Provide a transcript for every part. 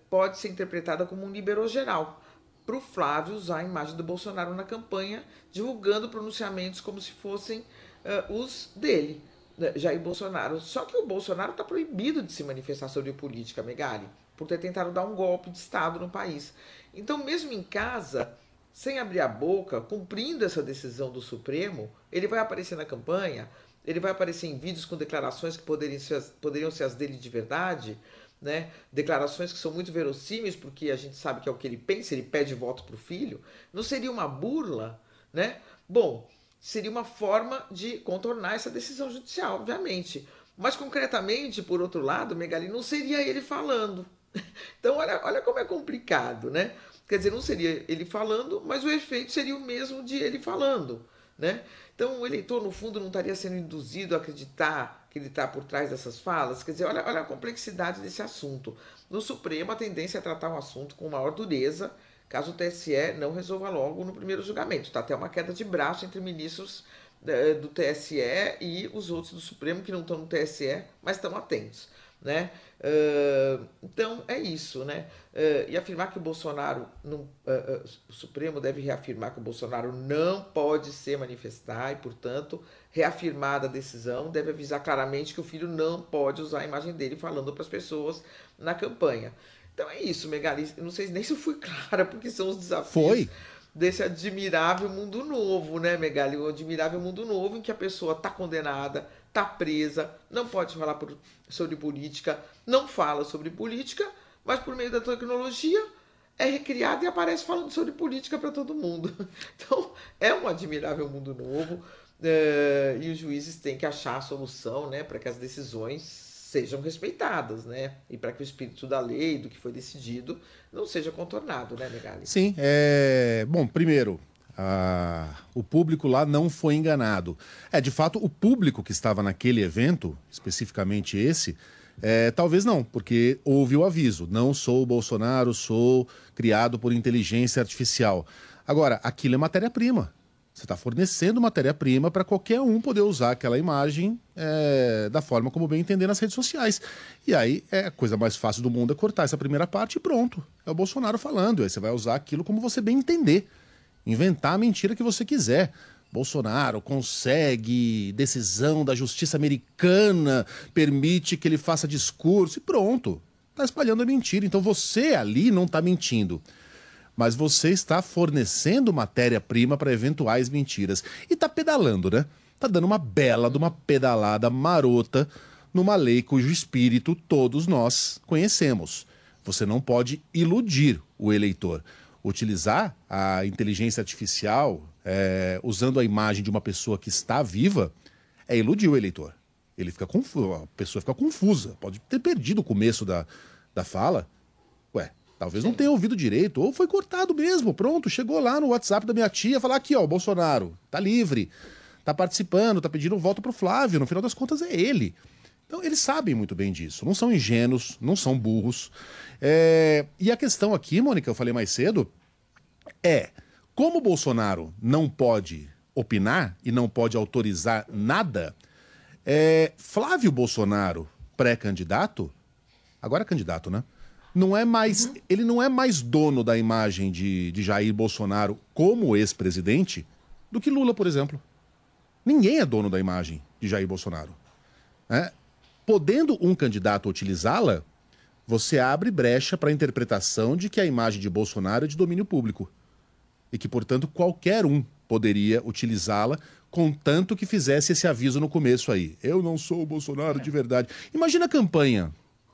pode ser interpretada como um liberou geral, para o Flávio usar a imagem do Bolsonaro na campanha, divulgando pronunciamentos como se fossem os dele, Jair Bolsonaro. Só que o Bolsonaro está proibido de se manifestar sobre política, Megali, por ter tentado dar um golpe de Estado no país. Então, mesmo em casa, sem abrir a boca, cumprindo essa decisão do Supremo, ele vai aparecer na campanha, ele vai aparecer em vídeos com declarações que poderiam ser as dele de verdade, né? Declarações que são muito verossímeis, porque a gente sabe que é o que ele pensa, ele pede voto para o filho. Não seria uma burla, né? Bom, seria uma forma de contornar essa decisão judicial, obviamente. Mas, concretamente, por outro lado, Megali, não seria ele falando. Então, olha como é complicado, né? Quer dizer, não seria ele falando, mas o efeito seria o mesmo de ele falando, né? Então, o eleitor, no fundo, não estaria sendo induzido a acreditar que ele está por trás dessas falas. Quer dizer, olha a complexidade desse assunto. No Supremo, a tendência é tratar o assunto com maior dureza, caso o TSE não resolva logo no primeiro julgamento. Está até uma queda de braço entre ministros do TSE e os outros do Supremo que não estão no TSE, mas estão atentos, né? Então é isso, né? E afirmar que o Bolsonaro o Supremo deve reafirmar que o Bolsonaro não pode se manifestar e, portanto, reafirmada a decisão, deve avisar claramente que o filho não pode usar a imagem dele falando para as pessoas na campanha. Então é isso, Megali. Eu não sei nem se eu fui clara, porque são os desafios desse admirável mundo novo, né, Megali? O admirável mundo novo em que a pessoa está condenada, está presa, não pode falar sobre política, não fala sobre política, mas por meio da tecnologia é recriada e aparece falando sobre política para todo mundo. Então é um admirável mundo novo, e os juízes têm que achar a solução, né, para que as decisões sejam respeitadas, né? E para que o espírito da lei, do que foi decidido, não seja contornado, né, Megali? Sim, bom, primeiro, o público lá não foi enganado. De fato, o público que estava naquele evento, especificamente esse, talvez não, porque houve o aviso. Não sou o Bolsonaro, sou criado por inteligência artificial. Agora, aquilo é matéria-prima. Você está fornecendo matéria-prima para qualquer um poder usar aquela imagem da forma como bem entender nas redes sociais. E aí, a coisa mais fácil do mundo é cortar essa primeira parte e pronto. É o Bolsonaro falando. E aí você vai usar aquilo como você bem entender. Inventar a mentira que você quiser. Bolsonaro consegue, decisão da justiça americana permite que ele faça discurso e pronto. Está espalhando a mentira. Então você ali não está mentindo. Mas você está fornecendo matéria-prima para eventuais mentiras. E está pedalando, né? Está dando uma bela de uma pedalada marota numa lei cujo espírito todos nós conhecemos. Você não pode iludir o eleitor. Utilizar a inteligência artificial usando a imagem de uma pessoa que está viva é iludir o eleitor. Ele fica confuso, a pessoa fica confusa. Pode ter perdido o começo da fala. Talvez não tenha ouvido direito, ou foi cortado mesmo, pronto, chegou lá no WhatsApp da minha tia, falar aqui, ó, o Bolsonaro, tá livre, tá participando, tá pedindo voto pro Flávio, no final das contas é ele. Então eles sabem muito bem disso, não são ingênuos, não são burros. E a questão aqui, Mônica, eu falei mais cedo, como o Bolsonaro não pode opinar e não pode autorizar nada, Flávio Bolsonaro, pré-candidato, agora é candidato, né? Ele não é mais dono da imagem de Jair Bolsonaro como ex-presidente do que Lula, por exemplo. Ninguém é dono da imagem de Jair Bolsonaro. Podendo um candidato utilizá-la, você abre brecha para a interpretação de que a imagem de Bolsonaro é de domínio público. E que, portanto, qualquer um poderia utilizá-la, contanto que fizesse esse aviso no começo aí. Eu não sou o Bolsonaro de verdade. Imagina a campanha.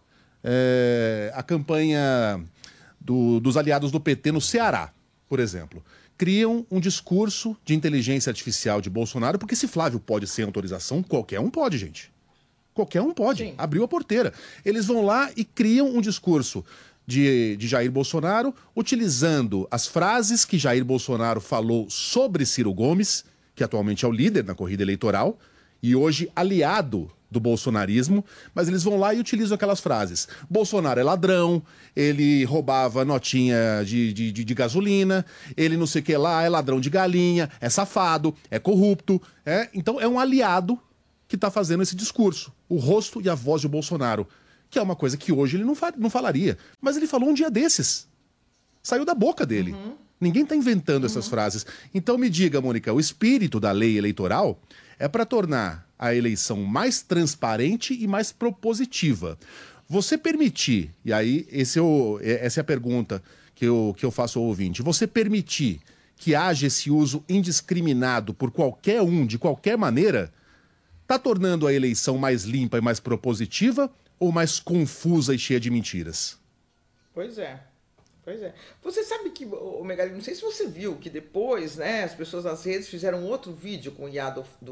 A campanha dos aliados do PT no Ceará, por exemplo. Criam um discurso de inteligência artificial de Bolsonaro, porque se Flávio pode sem autorização, qualquer um pode, gente. Qualquer um pode. Sim. Abriu a porteira. Eles vão lá e criam um discurso de Jair Bolsonaro, utilizando as frases que Jair Bolsonaro falou sobre Ciro Gomes, que atualmente é o líder na corrida eleitoral, e hoje aliado do bolsonarismo, mas eles vão lá e utilizam aquelas frases. Bolsonaro é ladrão, ele roubava notinha de gasolina, ele não sei o que lá, é ladrão de galinha, é safado, é corrupto. Então é um aliado que está fazendo esse discurso. O rosto e a voz de Bolsonaro, que é uma coisa que hoje ele não falaria. Mas ele falou um dia desses. Saiu da boca dele. Ninguém está inventando essas frases. Então me diga, Mônica, o espírito da lei eleitoral é para tornar a eleição mais transparente e mais propositiva. Você permitir, e aí essa é a pergunta que eu faço ao ouvinte, você permitir que haja esse uso indiscriminado por qualquer um, de qualquer maneira, está tornando a eleição mais limpa e mais propositiva ou mais confusa e cheia de mentiras? Pois é. Pois é. Você sabe que, Megali, não sei se você viu que depois, né, as pessoas nas redes fizeram outro vídeo com o IA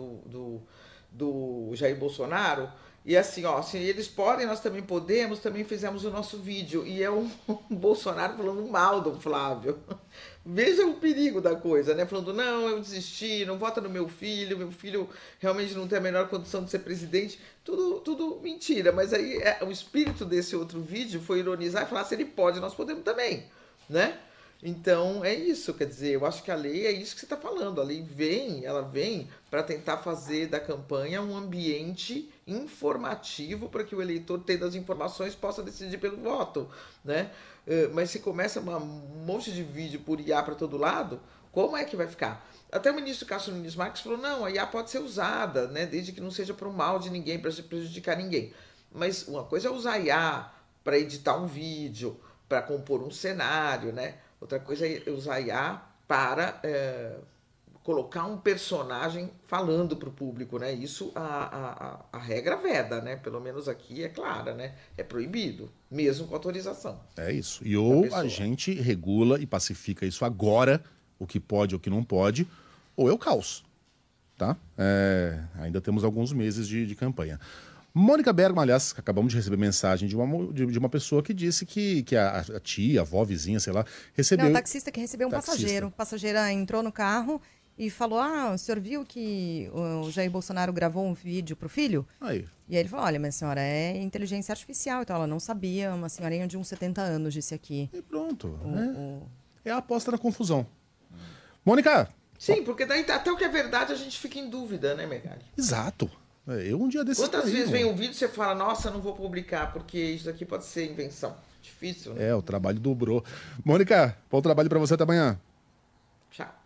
do Jair Bolsonaro. E assim, ó, se eles podem, nós também podemos, também fizemos o nosso vídeo. E é um Bolsonaro falando mal do Flávio. Veja o perigo da coisa, né? Falando, não, eu desisti, não vota no meu filho realmente não tem a menor condição de ser presidente. Tudo mentira, mas aí o espírito desse outro vídeo foi ironizar e falar, se ele pode, nós podemos também, né? Então, é isso, quer dizer, eu acho que a lei é isso que você está falando. A lei vem para tentar fazer da campanha um ambiente informativo para que o eleitor, tendo as informações, possa decidir pelo voto, né? Mas se começa um monte de vídeo por IA para todo lado, como é que vai ficar? Até o ministro Cássio Nunes Marques falou, não, a IA pode ser usada, né? Desde que não seja para o mal de ninguém, para prejudicar ninguém. Mas uma coisa é usar a IA para editar um vídeo, para compor um cenário, né? Outra coisa é usar IA para colocar um personagem falando para o público, né? Isso a regra veda, né? Pelo menos aqui é clara, né? É proibido, mesmo com autorização. É isso. E ou a gente regula e pacifica isso agora, o que pode, o que não pode, ou é o caos, tá? Ainda temos alguns meses de campanha. Mônica Bergman, aliás, acabamos de receber mensagem de uma pessoa que disse que a tia, a avó, vizinha, sei lá, recebeu... Não, taxista que recebeu um passageiro. A passageira entrou no carro e falou, o senhor viu que o Jair Bolsonaro gravou um vídeo pro filho? Aí. E aí ele falou, olha, minha senhora, é inteligência artificial. Então ela não sabia, uma senhorinha de uns 70 anos disse aqui. E pronto. É a aposta na confusão. Mônica! Sim, porque daí até o que é verdade a gente fica em dúvida, né, Megali? Exato. Eu um dia desses... Quantas vezes vem um vídeo e você fala, nossa, não vou publicar, porque isso aqui pode ser invenção. Difícil, né? O trabalho dobrou. Mônica, bom trabalho pra você até amanhã. Tchau.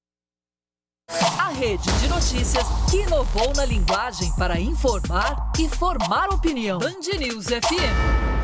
A rede de notícias que inovou na linguagem para informar e formar opinião. Band News FM.